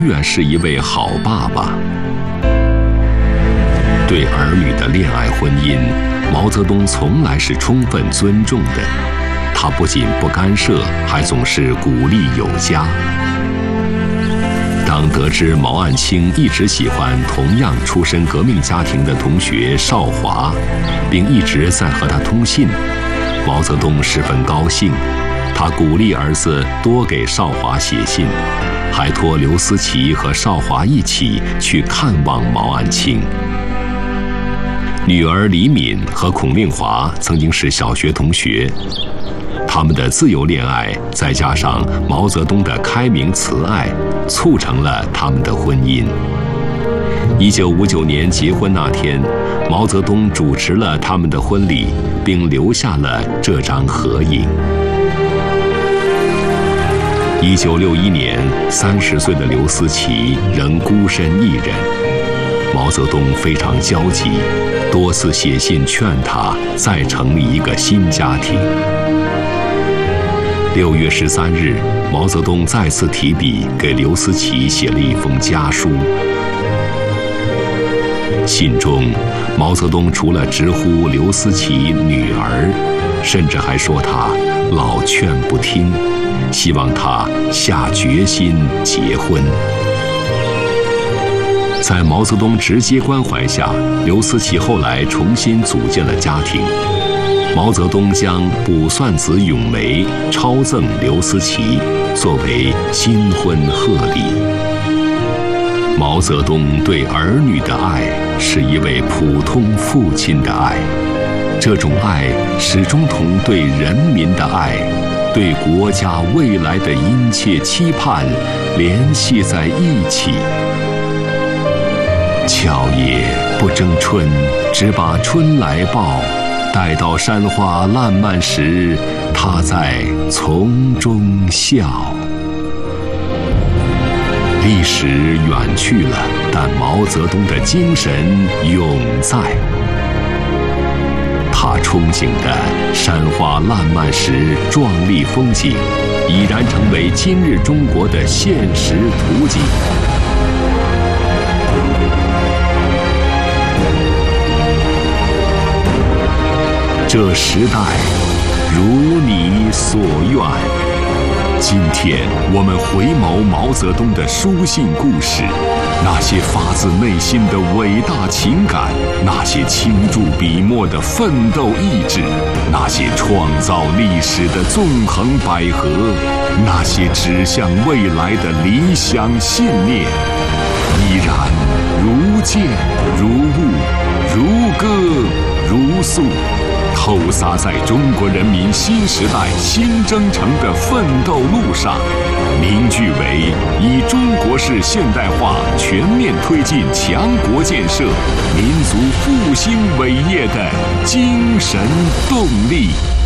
远是一位好爸爸。对儿女的恋爱婚姻，毛泽东从来是充分尊重的。他不仅不干涉，还总是鼓励有加。当得知毛岸青一直喜欢同样出身革命家庭的同学邵华，并一直在和他通信，毛泽东十分高兴。他鼓励儿子多给邵华写信，还托刘思齐和邵华一起去看望毛岸青。女儿李敏和孔令华曾经是小学同学，他们的自由恋爱再加上毛泽东的开明慈爱，促成了他们的婚姻。1959年结婚那天，毛泽东主持了他们的婚礼，并留下了这张合影。1961年，30岁的刘思齐仍孤身一人，毛泽东非常焦急，多次写信劝他再成立一个新家庭。6月13日，毛泽东再次提笔给刘思齐写了一封家书。信中，毛泽东除了直呼刘思齐女儿，甚至还说他老劝不听，希望他下决心结婚。在毛泽东直接关怀下，刘思齐后来重新组建了家庭。毛泽东将卜算子咏梅抄赠刘思齐，作为新婚贺礼。毛泽东对儿女的爱是一位普通父亲的爱，这种爱始终同对人民的爱、对国家未来的殷切期盼联系在一起。巧也不争春，只把春来报。待到山花烂漫时，他在丛中笑。历史远去了，但毛泽东的精神永在。他憧憬的山花烂漫时壮丽风景，已然成为今日中国的现实图景。这时代如你所愿。今天我们回眸毛泽东的书信故事，那些发自内心的伟大情感，那些倾注笔墨的奋斗意志，那些创造历史的纵横捭阖，那些指向未来的理想信念，依然如见如悟，如歌如诉，透洒在中国人民新时代新征程的奋斗路上，凝聚为以中国式现代化全面推进强国建设、民族复兴伟业的精神动力。